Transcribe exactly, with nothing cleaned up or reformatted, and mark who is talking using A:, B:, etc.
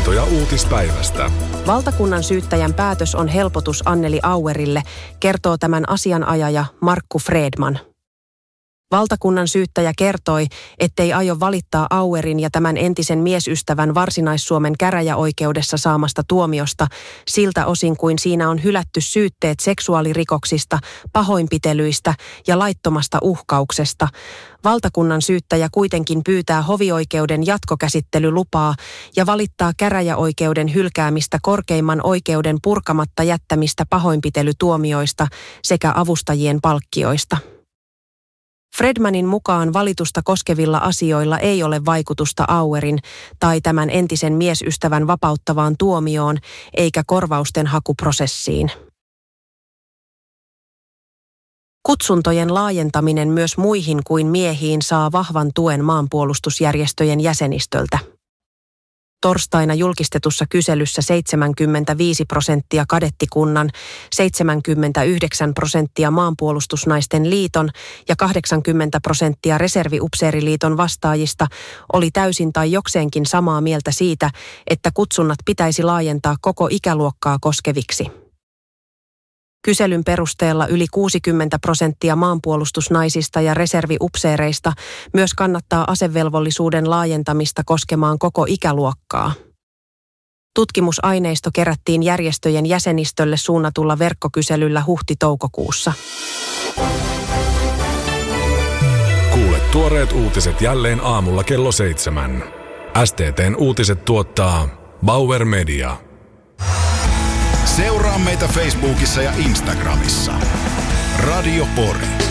A: Havaintoja uutispäivästä.
B: Valtakunnan syyttäjän päätös on helpotus Anneli Auerille, kertoo tämän asianajaja Markku Fredman. Valtakunnan syyttäjä kertoi, ettei aio valittaa Auerin ja tämän entisen miesystävän Varsinais-Suomen käräjäoikeudessa saamasta tuomiosta siltä osin kuin siinä on hylätty syytteet seksuaalirikoksista, pahoinpitelyistä ja laittomasta uhkauksesta. Valtakunnan syyttäjä kuitenkin pyytää hovioikeuden jatkokäsittelylupaa ja valittaa käräjäoikeuden hylkäämistä korkeimman oikeuden purkamatta jättämistä pahoinpitelytuomioista sekä avustajien palkkioista. Fredmanin mukaan valitusta koskevilla asioilla ei ole vaikutusta Auerin tai tämän entisen miesystävän vapauttavaan tuomioon eikä korvausten hakuprosessiin. Kutsuntojen laajentaminen myös muihin kuin miehiin saa vahvan tuen maanpuolustusjärjestöjen jäsenistöltä. Torstaina julkistetussa kyselyssä seitsemänkymmentäviisi prosenttia kadettikunnan, seitsemänkymmentäyhdeksän prosenttia maanpuolustusnaisten liiton ja kahdeksankymmentä prosenttia reserviupseeriliiton vastaajista oli täysin tai jokseenkin samaa mieltä siitä, että kutsunnat pitäisi laajentaa koko ikäluokkaa koskeviksi. Kyselyn perusteella yli kuusikymmentä prosenttia maanpuolustusnaisista ja reserviupseereista myös kannattaa asevelvollisuuden laajentamista koskemaan koko ikäluokkaa. Tutkimusaineisto kerättiin järjestöjen jäsenistölle suunnatulla verkkokyselyllä huhti-toukokuussa.
A: Kuule tuoreet uutiset jälleen aamulla kello seitsemän. S T T:n uutiset tuottaa Bauer Media.
C: Seuraa meitä Facebookissa ja Instagramissa. Radio Pori.